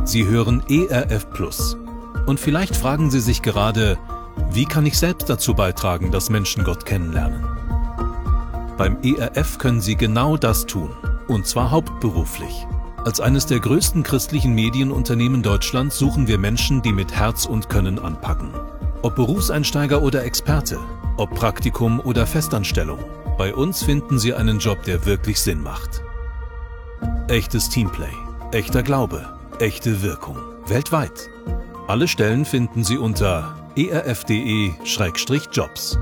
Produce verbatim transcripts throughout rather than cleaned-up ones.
Sie hören E R F Plus. Und vielleicht fragen Sie sich gerade, wie kann ich selbst dazu beitragen, dass Menschen Gott kennenlernen? Beim E R F können Sie genau das tun, und zwar hauptberuflich. Als eines der größten christlichen Medienunternehmen Deutschlands suchen wir Menschen, die mit Herz und Können anpacken. Ob Berufseinsteiger oder Experte, ob Praktikum oder Festanstellung, bei uns finden Sie einen Job, der wirklich Sinn macht. Echtes Teamplay, echter Glaube, echte Wirkung, weltweit. Alle Stellen finden Sie unter e r f punkt d e slash jobs.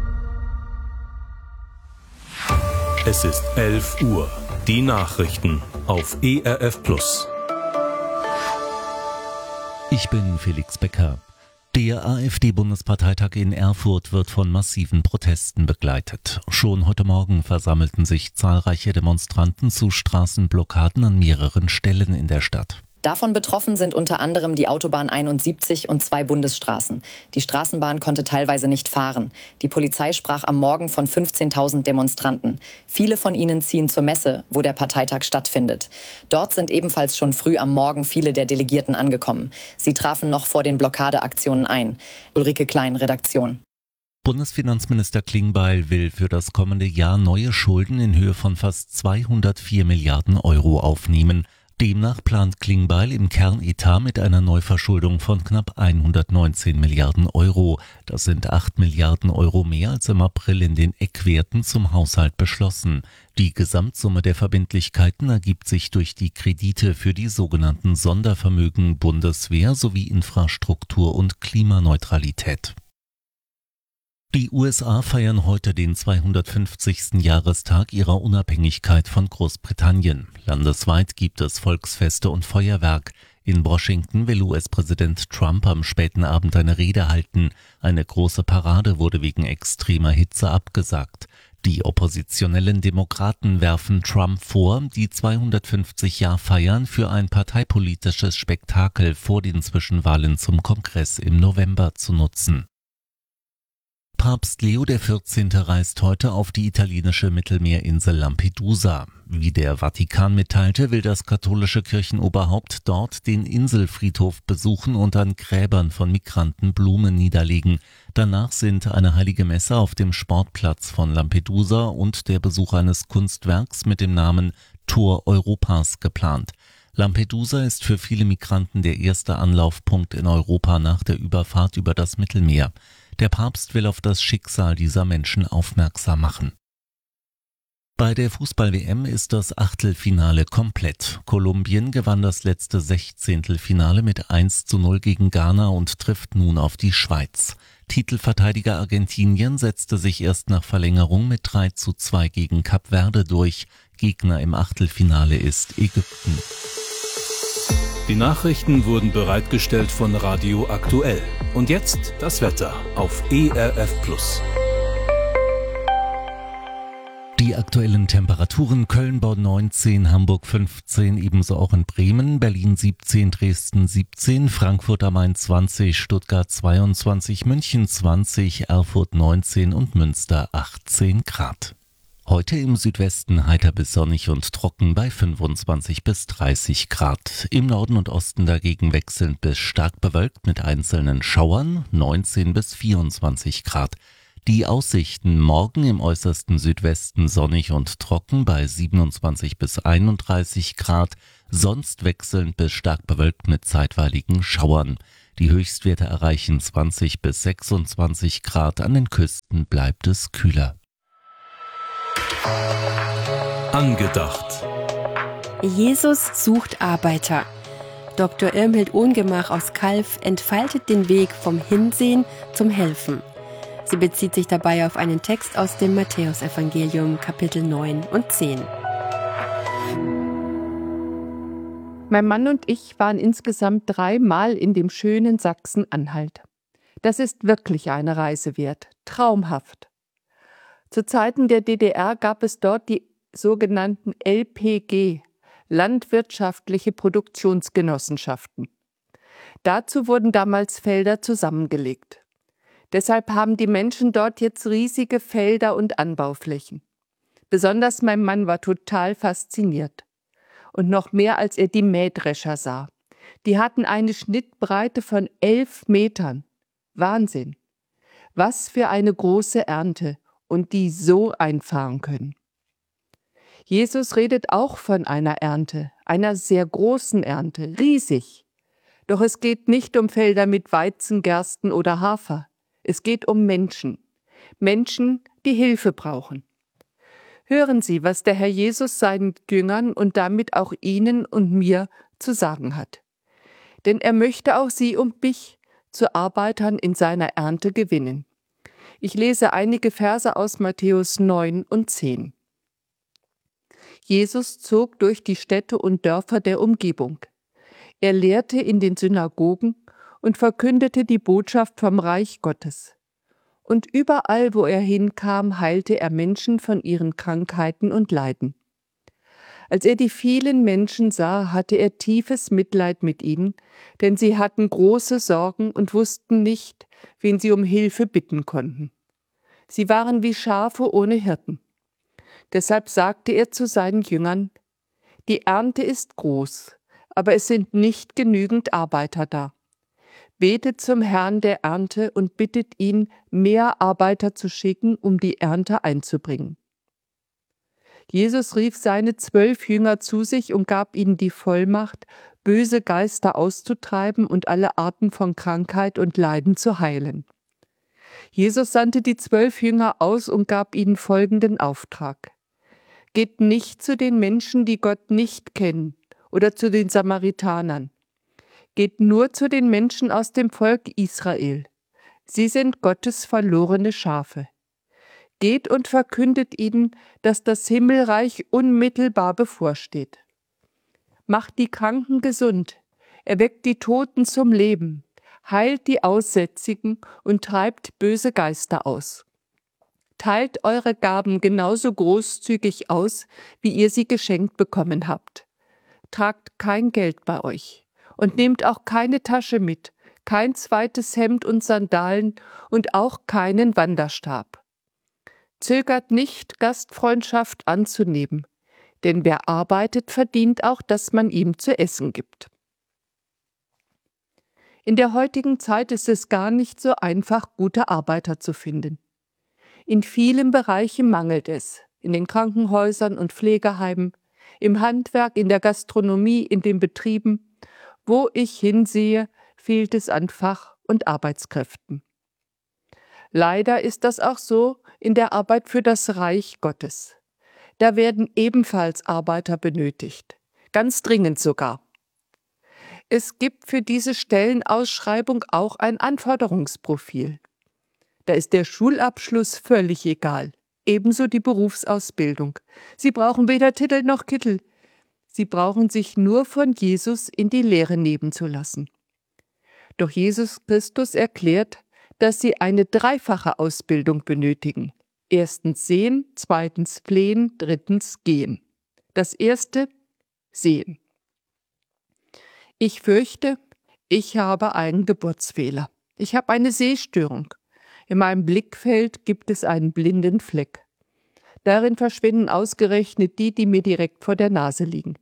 Es ist elf Uhr. Die Nachrichten auf E R F Plus. Ich bin Felix Becker. Der AfD-Bundesparteitag in Erfurt wird von massiven Protesten begleitet. Schon heute Morgen versammelten sich zahlreiche Demonstranten zu Straßenblockaden an mehreren Stellen in der Stadt. Davon betroffen sind unter anderem die Autobahn einundsiebzig und zwei Bundesstraßen. Die Straßenbahn konnte teilweise nicht fahren. Die Polizei sprach am Morgen von fünfzehntausend Demonstranten. Viele von ihnen ziehen zur Messe, wo der Parteitag stattfindet. Dort sind ebenfalls schon früh am Morgen viele der Delegierten angekommen. Sie trafen noch vor den Blockadeaktionen ein. Ulrike Klein, Redaktion. Bundesfinanzminister Klingbeil will für das kommende Jahr neue Schulden in Höhe von fast zweihundertvier Milliarden Euro aufnehmen. Demnach plant Klingbeil im Kernetat mit einer Neuverschuldung von knapp hundertneunzehn Milliarden Euro. Das sind acht Milliarden Euro mehr als im April in den Eckwerten zum Haushalt beschlossen. Die Gesamtsumme der Verbindlichkeiten ergibt sich durch die Kredite für die sogenannten Sondervermögen Bundeswehr sowie Infrastruktur und Klimaneutralität. Die U S A feiern heute den zweihundertfünfzigsten Jahrestag ihrer Unabhängigkeit von Großbritannien. Landesweit gibt es Volksfeste und Feuerwerk. In Washington will U S-Präsident Trump am späten Abend eine Rede halten. Eine große Parade wurde wegen extremer Hitze abgesagt. Die oppositionellen Demokraten werfen Trump vor, die zweihundertfünfzig-Jahr-Feiern für ein parteipolitisches Spektakel vor den Zwischenwahlen zum Kongress im November zu nutzen. Papst Leo der vierzehnte. Reist heute auf die italienische Mittelmeerinsel Lampedusa. Wie der Vatikan mitteilte, will das katholische Kirchenoberhaupt dort den Inselfriedhof besuchen und an Gräbern von Migranten Blumen niederlegen. Danach sind eine heilige Messe auf dem Sportplatz von Lampedusa und der Besuch eines Kunstwerks mit dem Namen Tor Europas geplant. Lampedusa ist für viele Migranten der erste Anlaufpunkt in Europa nach der Überfahrt über das Mittelmeer. Der Papst will auf das Schicksal dieser Menschen aufmerksam machen. Bei der Fußball-W M ist das Achtelfinale komplett. Kolumbien gewann das letzte Sechzehntelfinale mit eins zu null gegen Ghana und trifft nun auf die Schweiz. Titelverteidiger Argentinien setzte sich erst nach Verlängerung mit drei zu zwei gegen Kap Verde durch. Gegner im Achtelfinale ist Ägypten. Die Nachrichten wurden bereitgestellt von Radio Aktuell. Und jetzt das Wetter auf E R F Plus. Die aktuellen Temperaturen: Köln, Bonn neunzehn, Hamburg fünfzehn, ebenso auch in Bremen, Berlin siebzehn, Dresden siebzehn, Frankfurt am Main zwanzig, Stuttgart zweiundzwanzig, München zwanzig, Erfurt neunzehn und Münster achtzehn Grad. Heute im Südwesten heiter bis sonnig und trocken bei fünfundzwanzig bis dreißig Grad. Im Norden und Osten dagegen wechselnd bis stark bewölkt mit einzelnen Schauern, neunzehn bis vierundzwanzig Grad. Die Aussichten: morgen im äußersten Südwesten sonnig und trocken bei siebenundzwanzig bis einunddreißig Grad, sonst wechselnd bis stark bewölkt mit zeitweiligen Schauern. Die Höchstwerte erreichen zwanzig bis sechsundzwanzig Grad, an den Küsten bleibt es kühler. Angedacht. Jesus sucht Arbeiter. Doktor Irmhild Ohngemach aus Calw entfaltet den Weg vom Hinsehen zum Helfen. Sie bezieht sich dabei auf einen Text aus dem Matthäusevangelium, Kapitel neun und zehn. Mein Mann und ich waren insgesamt dreimal in dem schönen Sachsen-Anhalt. Das ist wirklich eine Reise wert. Traumhaft. Zu Zeiten der D D R gab es dort die sogenannten L P G, landwirtschaftliche Produktionsgenossenschaften. Dazu wurden damals Felder zusammengelegt. Deshalb haben die Menschen dort jetzt riesige Felder und Anbauflächen. Besonders mein Mann war total fasziniert. Und noch mehr, als er die Mähdrescher sah. Die hatten eine Schnittbreite von elf Metern. Wahnsinn. Was für eine große Ernte und die so einfahren können. Jesus redet auch von einer Ernte, einer sehr großen Ernte, riesig. Doch es geht nicht um Felder mit Weizen, Gersten oder Hafer. Es geht um Menschen. Menschen, die Hilfe brauchen. Hören Sie, was der Herr Jesus seinen Jüngern und damit auch Ihnen und mir zu sagen hat. Denn er möchte auch Sie und mich zu Arbeitern in seiner Ernte gewinnen. Ich lese einige Verse aus Matthäus neun und zehn. Jesus zog durch die Städte und Dörfer der Umgebung. Er lehrte in den Synagogen und verkündete die Botschaft vom Reich Gottes. Und überall, wo er hinkam, heilte er Menschen von ihren Krankheiten und Leiden. Als er die vielen Menschen sah, hatte er tiefes Mitleid mit ihnen, denn sie hatten große Sorgen und wussten nicht, wen sie um Hilfe bitten konnten. Sie waren wie Schafe ohne Hirten. Deshalb sagte er zu seinen Jüngern: Die Ernte ist groß, aber es sind nicht genügend Arbeiter da. Betet zum Herrn der Ernte und bittet ihn, mehr Arbeiter zu schicken, um die Ernte einzubringen. Jesus rief seine zwölf Jünger zu sich und gab ihnen die Vollmacht, böse Geister auszutreiben und alle Arten von Krankheit und Leiden zu heilen. Jesus sandte die zwölf Jünger aus und gab ihnen folgenden Auftrag: Geht nicht zu den Menschen, die Gott nicht kennen, oder zu den Samaritanern. Geht nur zu den Menschen aus dem Volk Israel. Sie sind Gottes verlorene Schafe. Geht und verkündet ihnen, dass das Himmelreich unmittelbar bevorsteht. Macht die Kranken gesund, erweckt die Toten zum Leben, heilt die Aussätzigen und treibt böse Geister aus. Teilt eure Gaben genauso großzügig aus, wie ihr sie geschenkt bekommen habt. Tragt kein Geld bei euch und nehmt auch keine Tasche mit, kein zweites Hemd und Sandalen und auch keinen Wanderstab. Zögert nicht, Gastfreundschaft anzunehmen, denn wer arbeitet, verdient auch, dass man ihm zu essen gibt. In der heutigen Zeit ist es gar nicht so einfach, gute Arbeiter zu finden. In vielen Bereichen mangelt es, in den Krankenhäusern und Pflegeheimen, im Handwerk, in der Gastronomie, in den Betrieben. Wo ich hinsehe, fehlt es an Fach- und Arbeitskräften. Leider ist das auch so in der Arbeit für das Reich Gottes. Da werden ebenfalls Arbeiter benötigt, ganz dringend sogar. Es gibt für diese Stellenausschreibung auch ein Anforderungsprofil. Da ist der Schulabschluss völlig egal, ebenso die Berufsausbildung. Sie brauchen weder Titel noch Kittel. Sie brauchen sich nur von Jesus in die Lehre nehmen zu lassen. Doch Jesus Christus erklärt, dass sie eine dreifache Ausbildung benötigen. Erstens sehen, zweitens flehen, drittens gehen. Das erste, sehen. Ich fürchte, ich habe einen Geburtsfehler. Ich habe eine Sehstörung. In meinem Blickfeld gibt es einen blinden Fleck. Darin verschwinden ausgerechnet die, die mir direkt vor der Nase liegen.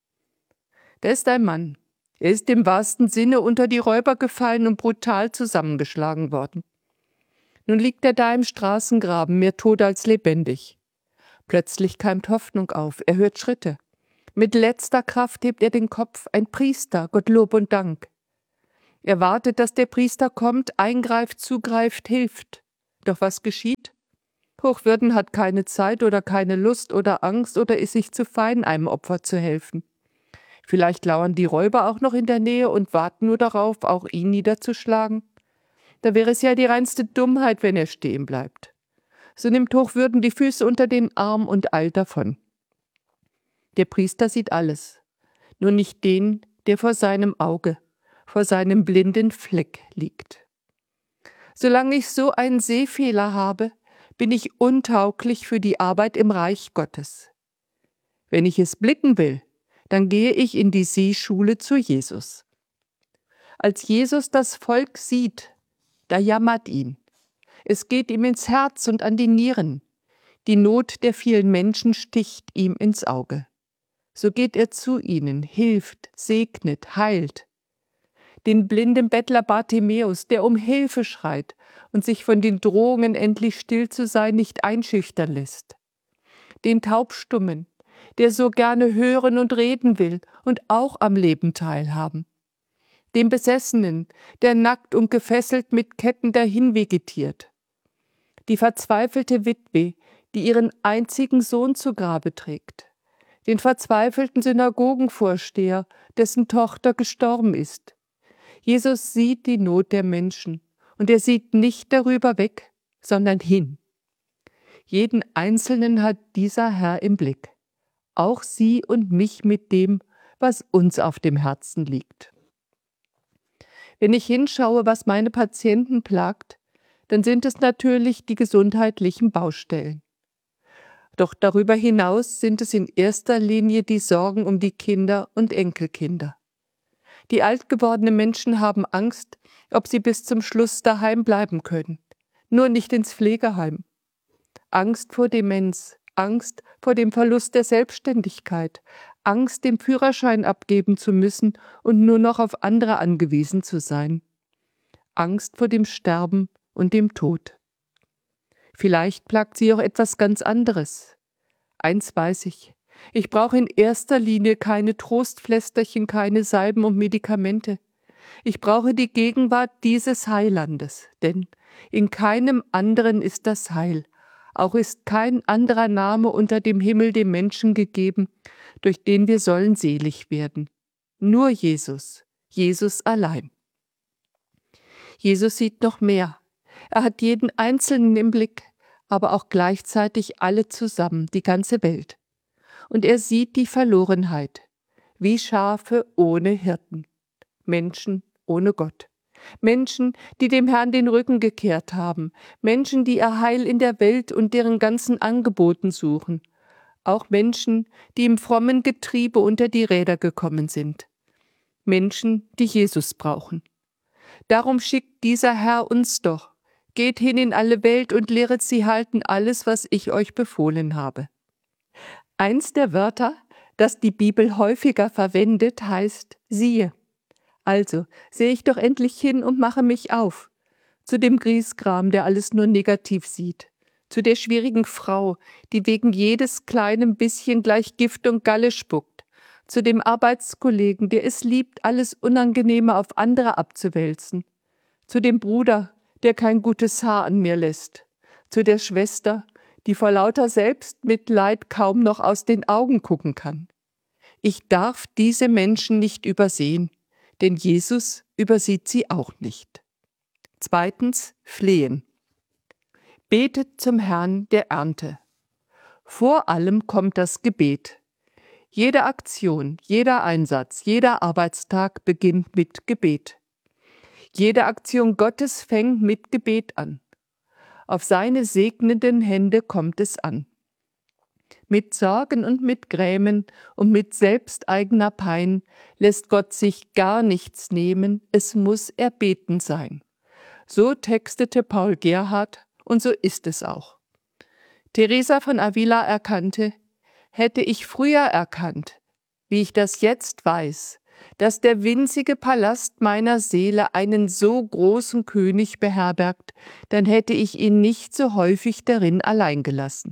Da ist ein Mann. Er ist im wahrsten Sinne unter die Räuber gefallen und brutal zusammengeschlagen worden. Nun liegt er da im Straßengraben, mehr tot als lebendig. Plötzlich keimt Hoffnung auf, er hört Schritte. Mit letzter Kraft hebt er den Kopf, ein Priester, Gottlob und Dank. Er wartet, dass der Priester kommt, eingreift, zugreift, hilft. Doch was geschieht? Hochwürden hat keine Zeit oder keine Lust oder Angst oder ist sich zu fein, einem Opfer zu helfen. Vielleicht lauern die Räuber auch noch in der Nähe und warten nur darauf, auch ihn niederzuschlagen. Da wäre es ja die reinste Dummheit, wenn er stehen bleibt. So nimmt Hochwürden die Füße unter den Arm und eilt davon. Der Priester sieht alles, nur nicht den, der vor seinem Auge, vor seinem blinden Fleck liegt. Solange ich so einen Sehfehler habe, bin ich untauglich für die Arbeit im Reich Gottes. Wenn ich es blicken will, dann gehe ich in die Sehschule zu Jesus. Als Jesus das Volk sieht, da jammert ihn. Es geht ihm ins Herz und an die Nieren. Die Not der vielen Menschen sticht ihm ins Auge. So geht er zu ihnen, hilft, segnet, heilt. den blinden Bettler Bartimäus, der um Hilfe schreit und sich von den Drohungen, endlich still zu sein, nicht einschüchtern lässt, den Taubstummen, der so gerne hören und reden will und auch am Leben teilhaben, dem Besessenen, der nackt und gefesselt mit Ketten dahin vegetiert, die verzweifelte Witwe, die ihren einzigen Sohn zu Grabe trägt, den verzweifelten Synagogenvorsteher, dessen Tochter gestorben ist. Jesus sieht die Not der Menschen und er sieht nicht darüber weg, sondern hin. Jeden Einzelnen hat dieser Herr im Blick, auch Sie und mich mit dem, was uns auf dem Herzen liegt. Wenn ich hinschaue, was meine Patienten plagt, dann sind es natürlich die gesundheitlichen Baustellen. Doch darüber hinaus sind es in erster Linie die Sorgen um die Kinder und Enkelkinder. Die alt gewordenen Menschen haben Angst, ob sie bis zum Schluss daheim bleiben können, nur nicht ins Pflegeheim. Angst vor Demenz, Angst vor dem Verlust der Selbstständigkeit, Angst, den Führerschein abgeben zu müssen und nur noch auf andere angewiesen zu sein. Angst vor dem Sterben und dem Tod. Vielleicht plagt sie auch etwas ganz anderes. Eins weiß ich, ich brauche in erster Linie keine Trostpflästerchen, keine Salben und Medikamente. Ich brauche die Gegenwart dieses Heilandes, denn in keinem anderen ist das Heil. Auch ist kein anderer Name unter dem Himmel dem Menschen gegeben, durch den wir sollen selig werden. Nur Jesus, Jesus allein. Jesus sieht noch mehr. Er hat jeden Einzelnen im Blick, aber auch gleichzeitig alle zusammen, die ganze Welt. Und er sieht die Verlorenheit, wie Schafe ohne Hirten, Menschen ohne Gott. Menschen, die dem Herrn den Rücken gekehrt haben, Menschen, die ihr Heil in der Welt und deren ganzen Angeboten suchen, auch Menschen, die im frommen Getriebe unter die Räder gekommen sind, Menschen, die Jesus brauchen. Darum schickt dieser Herr uns doch, geht hin in alle Welt und lehret sie halten alles, was ich euch befohlen habe. Eins der Wörter, das die Bibel häufiger verwendet, heißt siehe. Also sehe ich doch endlich hin und mache mich auf. Zu dem Griesgram, der alles nur negativ sieht. Zu der schwierigen Frau, die wegen jedes kleinen bisschen gleich Gift und Galle spuckt. Zu dem Arbeitskollegen, der es liebt, alles Unangenehme auf andere abzuwälzen. Zu dem Bruder, der kein gutes Haar an mir lässt. Zu der Schwester, die vor lauter Selbstmitleid kaum noch aus den Augen gucken kann. Ich darf diese Menschen nicht übersehen, denn Jesus übersieht sie auch nicht. Zweitens, flehen. Betet zum Herrn der Ernte. Vor allem kommt das Gebet. Jede Aktion, jeder Einsatz, jeder Arbeitstag beginnt mit Gebet. Jede Aktion Gottes fängt mit Gebet an. Auf seine segnenden Hände kommt es an. Mit Sorgen und mit Grämen und mit selbsteigener Pein lässt Gott sich gar nichts nehmen, es muss erbeten sein. So textete Paul Gerhardt und so ist es auch. Teresa von Avila erkannte, hätte ich früher erkannt, wie ich das jetzt weiß, dass der winzige Palast meiner Seele einen so großen König beherbergt, dann hätte ich ihn nicht so häufig darin allein gelassen.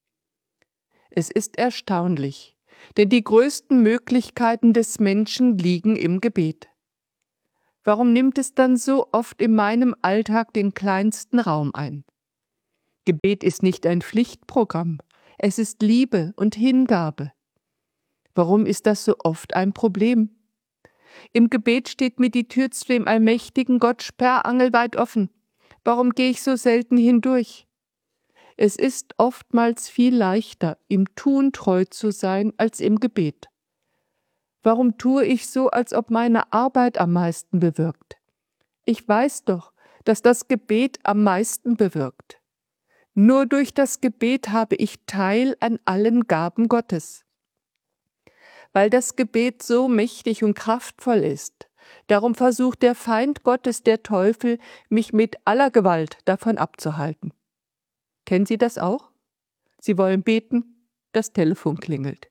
Es ist erstaunlich, denn die größten Möglichkeiten des Menschen liegen im Gebet. Warum nimmt es dann so oft in meinem Alltag den kleinsten Raum ein? Gebet ist nicht ein Pflichtprogramm, es ist Liebe und Hingabe. Warum ist das so oft ein Problem? Im Gebet steht mir die Tür zu dem allmächtigen Gott sperrangelweit offen. Warum gehe ich so selten hindurch? Es ist oftmals viel leichter, im Tun treu zu sein, als im Gebet. Warum tue ich so, als ob meine Arbeit am meisten bewirkt? Ich weiß doch, dass das Gebet am meisten bewirkt. Nur durch das Gebet habe ich Teil an allen Gaben Gottes. Weil das Gebet so mächtig und kraftvoll ist, darum versucht der Feind Gottes, der Teufel, mich mit aller Gewalt davon abzuhalten. Kennen Sie das auch? Sie wollen beten, das Telefon klingelt.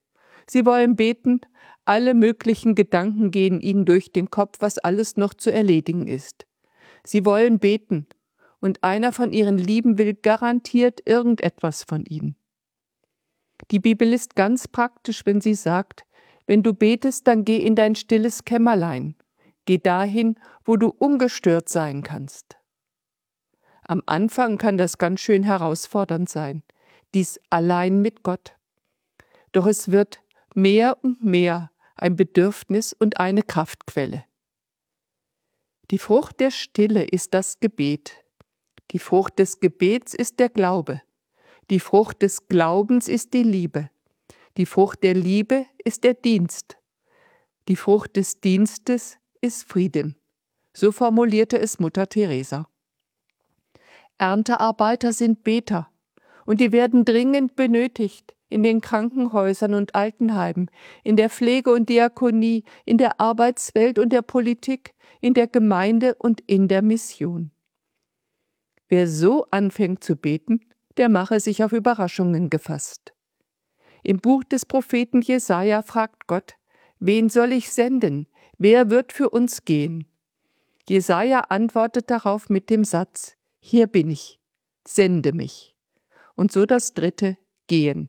Sie wollen beten, alle möglichen Gedanken gehen ihnen durch den Kopf, was alles noch zu erledigen ist. Sie wollen beten, und einer von ihren Lieben will garantiert irgendetwas von ihnen. Die Bibel ist ganz praktisch, wenn sie sagt, wenn du betest, dann geh in dein stilles Kämmerlein. Geh dahin, wo du ungestört sein kannst. Am Anfang kann das ganz schön herausfordernd sein, dies allein mit Gott. Doch es wird mehr und mehr ein Bedürfnis und eine Kraftquelle. Die Frucht der Stille ist das Gebet. Die Frucht des Gebets ist der Glaube. Die Frucht des Glaubens ist die Liebe. Die Frucht der Liebe ist der Dienst. Die Frucht des Dienstes ist Frieden. So formulierte es Mutter Teresa. Erntearbeiter sind Beter, und die werden dringend benötigt in den Krankenhäusern und Altenheimen, in der Pflege und Diakonie, in der Arbeitswelt und der Politik, in der Gemeinde und in der Mission. Wer so anfängt zu beten, der mache sich auf Überraschungen gefasst. Im Buch des Propheten Jesaja fragt Gott: Wen soll ich senden? Wer wird für uns gehen? Jesaja antwortet darauf mit dem Satz: Hier bin ich, sende mich. Und so das dritte: Gehen.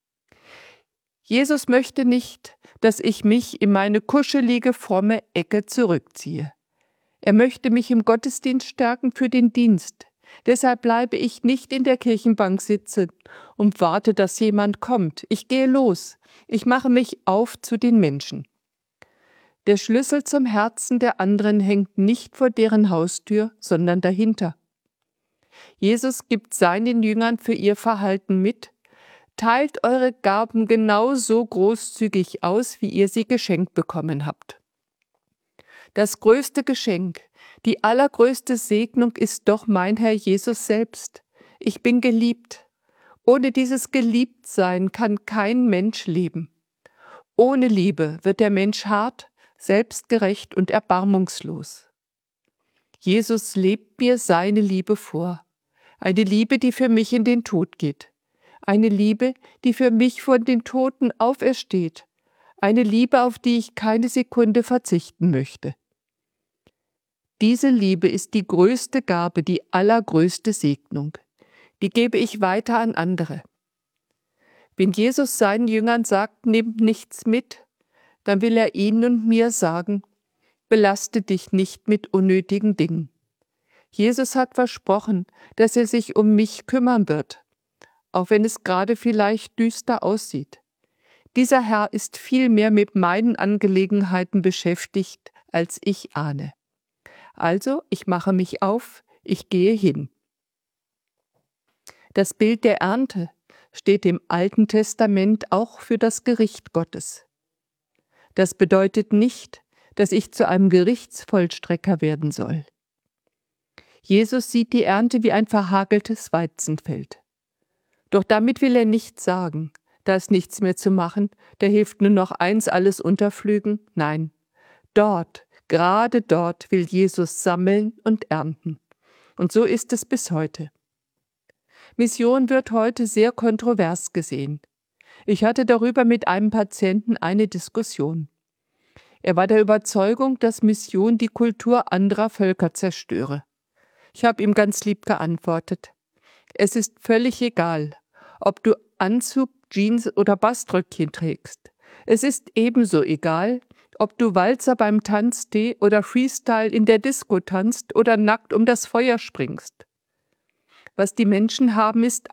Jesus möchte nicht, dass ich mich in meine kuschelige, fromme Ecke zurückziehe. Er möchte mich im Gottesdienst stärken für den Dienst. Deshalb bleibe ich nicht in der Kirchenbank sitzen und warte, dass jemand kommt. Ich gehe los. Ich mache mich auf zu den Menschen. Der Schlüssel zum Herzen der anderen hängt nicht vor deren Haustür, sondern dahinter. Jesus gibt seinen Jüngern für ihr Verhalten mit: Teilt eure Gaben genauso großzügig aus, wie ihr sie geschenkt bekommen habt. Das größte Geschenk, die allergrößte Segnung ist doch mein Herr Jesus selbst. Ich bin geliebt. Ohne dieses Geliebtsein kann kein Mensch leben. Ohne Liebe wird der Mensch hart, selbstgerecht und erbarmungslos. Jesus lebt mir seine Liebe vor. Eine Liebe, die für mich in den Tod geht. Eine Liebe, die für mich von den Toten aufersteht. Eine Liebe, auf die ich keine Sekunde verzichten möchte. Diese Liebe ist die größte Gabe, die allergrößte Segnung. Die gebe ich weiter an andere. Wenn Jesus seinen Jüngern sagt, nehmt nichts mit, dann will er ihnen und mir sagen: Belaste dich nicht mit unnötigen Dingen. Jesus hat versprochen, dass er sich um mich kümmern wird, auch wenn es gerade vielleicht düster aussieht. Dieser Herr ist viel mehr mit meinen Angelegenheiten beschäftigt, als ich ahne. Also, ich mache mich auf, ich gehe hin. Das Bild der Ernte steht im Alten Testament auch für das Gericht Gottes. Das bedeutet nicht, dass ich zu einem Gerichtsvollstrecker werden soll. Jesus sieht die Ernte wie ein verhageltes Weizenfeld. Doch damit will er nicht sagen, da ist nichts mehr zu machen, da hilft nur noch eins, alles unterpflügen. Nein, dort, gerade dort will Jesus sammeln und ernten. Und so ist es bis heute. Mission wird heute sehr kontrovers gesehen. Ich hatte darüber mit einem Patienten eine Diskussion. Er war der Überzeugung, dass Mission die Kultur anderer Völker zerstöre. Ich habe ihm ganz lieb geantwortet: Es ist völlig egal, ob du Anzug, Jeans oder Baströckchen trägst. Es ist ebenso egal, ob du Walzer beim Tanztee oder Freestyle in der Disco tanzt oder nackt um das Feuer springst. Was die Menschen haben, ist